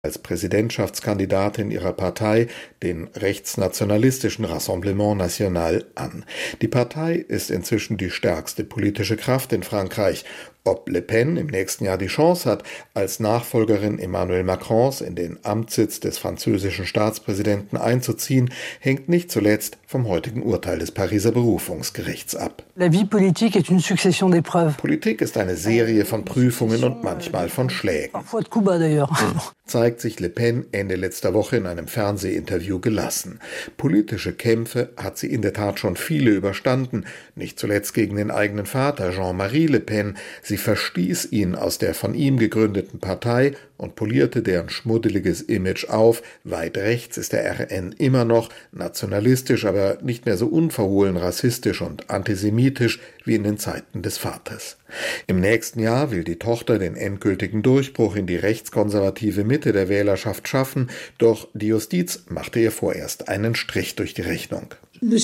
als Präsidentschaftskandidatin ihrer Partei, den rechtsnationalistischen Rassemblement National, an. Die Partei ist inzwischen die stärkste politische Kraft in Frankreich. Ob Le Pen im nächsten Jahr die Chance hat, als Nachfolgerin Emmanuel Macrons in den Amtssitz des französischen Staatspräsidenten einzuziehen, hängt nicht zuletzt vom heutigen Urteil des Pariser Berufungsgerichts ab. La vie politique est une succession d'épreuves. Politik ist eine Serie von Prüfungen und manchmal von Schlägen. Parfois de coups bas d'ailleurs. Zeigt sich Le Pen Ende letzter Woche in einem Fernsehinterview gelassen. Politische Kämpfe hat sie in der Tat schon viele überstanden, nicht zuletzt gegen den eigenen Vater Jean-Marie Le Pen. Sie verstieß ihn aus der von ihm gegründeten Partei und polierte deren schmuddeliges Image auf. Weit rechts ist der RN immer noch, nationalistisch, aber nicht mehr so unverhohlen rassistisch und antisemitisch wie in den Zeiten des Vaters. Im nächsten Jahr will die Tochter den endgültigen Durchbruch in die rechtskonservative Mitte der Wählerschaft schaffen, doch die Justiz machte ihr vorerst einen Strich durch die Rechnung.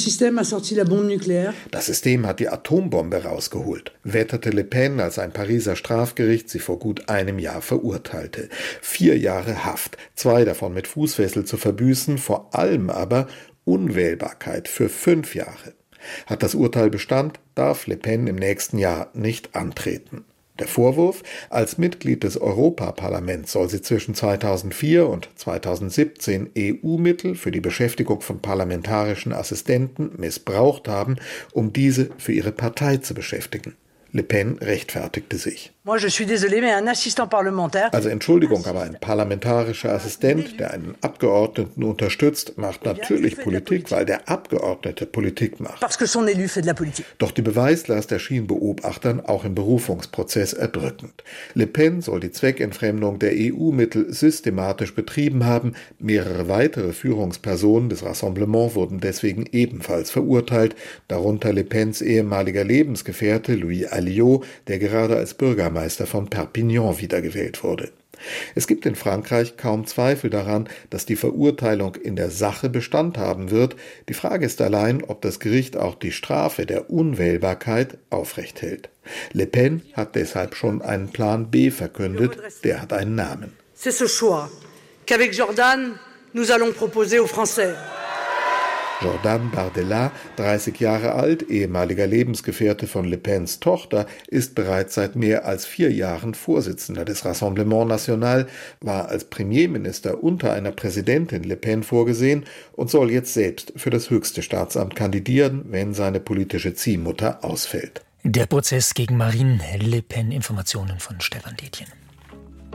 Das System hat die Atombombe rausgeholt, wetterte Le Pen, als ein Pariser Strafgericht sie vor gut einem Jahr verurteilte. 4 Jahre Haft, 2 davon mit Fußfessel zu verbüßen, vor allem aber Unwählbarkeit für 5 Jahre. Hat das Urteil Bestand, darf Le Pen im nächsten Jahr nicht antreten. Der Vorwurf: Als Mitglied des Europaparlaments soll sie zwischen 2004 und 2017 EU-Mittel für die Beschäftigung von parlamentarischen Assistenten missbraucht haben, um diese für ihre Partei zu beschäftigen. Le Pen rechtfertigte sich. Also Entschuldigung, aber ein parlamentarischer Assistent, der einen Abgeordneten unterstützt, macht natürlich Politik, weil der Abgeordnete Politik macht. Doch die Beweislast erschien Beobachtern auch im Berufungsprozess erdrückend. Le Pen soll die Zweckentfremdung der EU-Mittel systematisch betrieben haben. Mehrere weitere Führungspersonen des Rassemblements wurden deswegen ebenfalls verurteilt, darunter Le Pens ehemaliger Lebensgefährte Louis Alliot, der gerade als Bürgermeister von Perpignan wiedergewählt wurde. Es gibt in Frankreich kaum Zweifel daran, dass die Verurteilung in der Sache Bestand haben wird. Die Frage ist allein, ob das Gericht auch die Strafe der Unwählbarkeit aufrechthält. Le Pen hat deshalb schon einen Plan B verkündet, der hat einen Namen. C'est ce choix qu'avec Jordan nous allons proposer aux Français. Jordan Bardella, 30 Jahre alt, ehemaliger Lebensgefährte von Le Pens Tochter, ist bereits seit mehr als 4 Jahren Vorsitzender des Rassemblement National, war als Premierminister unter einer Präsidentin Le Pen vorgesehen und soll jetzt selbst für das höchste Staatsamt kandidieren, wenn seine politische Ziehmutter ausfällt. Der Prozess gegen Marine Le Pen. Informationen von Stefan Detjen.